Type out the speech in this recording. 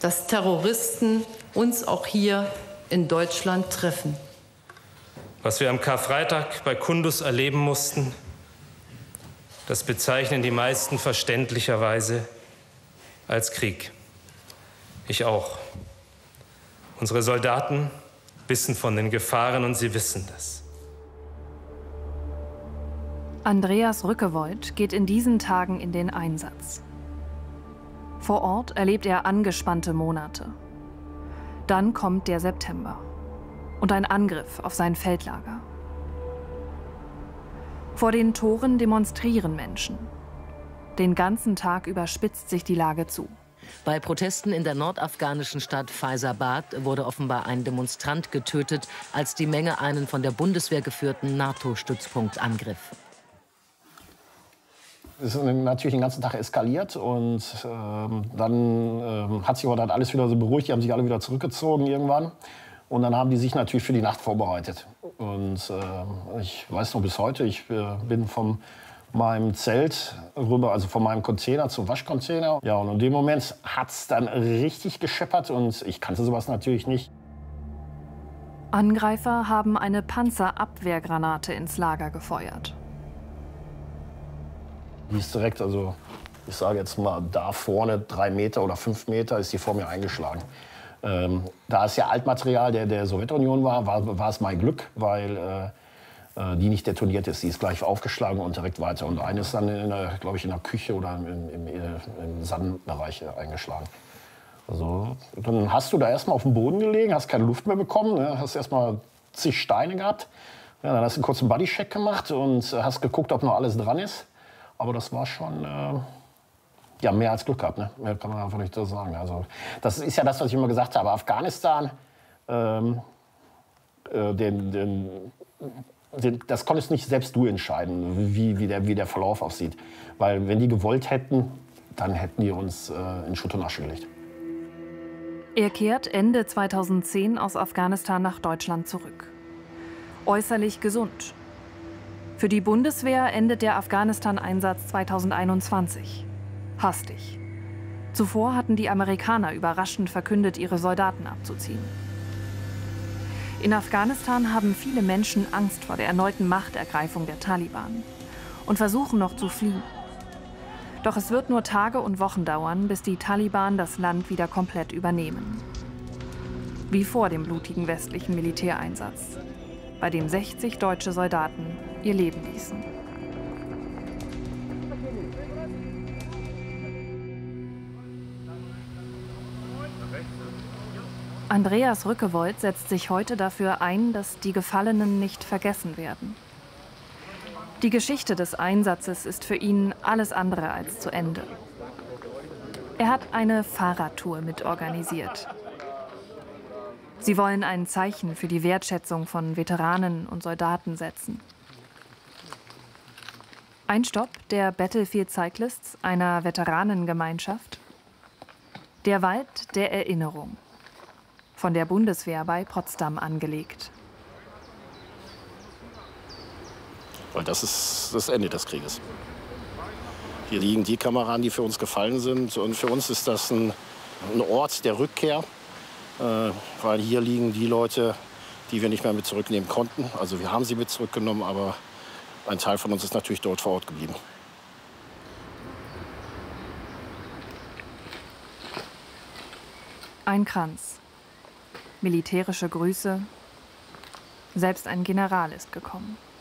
dass Terroristen uns auch hier in Deutschland treffen. Was wir am Karfreitag bei Kunduz erleben mussten, das bezeichnen die meisten verständlicherweise als Krieg. Ich auch. Unsere Soldaten wissen von den Gefahren und sie wissen das. Andreas Rückewold geht in diesen Tagen in den Einsatz. Vor Ort erlebt er angespannte Monate. Dann kommt der September und ein Angriff auf sein Feldlager. Vor den Toren demonstrieren Menschen. Den ganzen Tag über spitzt sich die Lage zu. Bei Protesten in der nordafghanischen Stadt Faizabad wurde offenbar ein Demonstrant getötet, als die Menge einen von der Bundeswehr geführten NATO-Stützpunkt angriff. Es ist natürlich den ganzen Tag eskaliert und dann hat sich aber dann alles wieder so beruhigt. Die haben sich alle wieder zurückgezogen irgendwann. Und dann haben die sich natürlich für die Nacht vorbereitet. Und ich weiß noch bis heute, ich bin von meinem Zelt rüber, also von meinem Container zum Waschcontainer. Ja, und in dem Moment hat es dann richtig gescheppert und ich kannte sowas natürlich nicht. Angreifer haben eine Panzerabwehrgranate ins Lager gefeuert. Die ist direkt, also ich sage jetzt mal, da vorne 3 Meter oder 5 Meter ist die vor mir eingeschlagen. Da es ja Altmaterial der Sowjetunion war es mein Glück, weil die nicht detoniert ist. Die ist gleich aufgeschlagen und direkt weiter. Und eine ist dann, glaube ich, in der Küche oder im Sandbereich eingeschlagen. Also, dann hast du da erstmal auf dem Boden gelegen, hast keine Luft mehr bekommen, ne? Hast erstmal zig Steine gehabt. Ja, dann hast du einen kurzen Bodycheck gemacht und hast geguckt, ob noch alles dran ist. Aber das war schon ja, mehr als Glück gehabt. Ne? Mehr kann man einfach nicht so sagen. Also, das ist ja das, was ich immer gesagt habe. Afghanistan, das konntest nicht selbst du entscheiden, wie der Verlauf aussieht. Weil wenn die gewollt hätten, dann hätten die uns in Schutt und Asche gelegt. Er kehrt Ende 2010 aus Afghanistan nach Deutschland zurück. Äußerlich gesund. Für die Bundeswehr endet der Afghanistan-Einsatz 2021. Hastig. Zuvor hatten die Amerikaner überraschend verkündet, ihre Soldaten abzuziehen. In Afghanistan haben viele Menschen Angst vor der erneuten Machtergreifung der Taliban und versuchen noch zu fliehen. Doch es wird nur Tage und Wochen dauern, bis die Taliban das Land wieder komplett übernehmen. Wie vor dem blutigen westlichen Militäreinsatz, bei dem 60 deutsche Soldaten ihr Leben ließen. Andreas Rückewold setzt sich heute dafür ein, dass die Gefallenen nicht vergessen werden. Die Geschichte des Einsatzes ist für ihn alles andere als zu Ende. Er hat eine Fahrradtour mitorganisiert. Sie wollen ein Zeichen für die Wertschätzung von Veteranen und Soldaten setzen. Ein Stopp der Battlefield Cyclists, einer Veteranengemeinschaft. Der Wald der Erinnerung. Von der Bundeswehr bei Potsdam angelegt. Weil das ist das Ende des Krieges. Hier liegen die Kameraden, die für uns gefallen sind. Und für uns ist das ein Ort der Rückkehr. Weil hier liegen die Leute, die wir nicht mehr mit zurücknehmen konnten. Also wir haben sie mit zurückgenommen, aber ein Teil von uns ist natürlich dort vor Ort geblieben. Ein Kranz. Militärische Grüße. Selbst ein General ist gekommen.